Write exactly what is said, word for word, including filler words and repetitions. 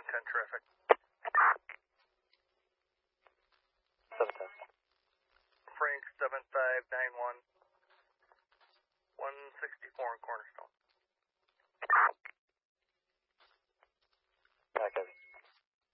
ten, terrific. seven ten. Frank seven five nine one, one sixty-four in Cornerstone.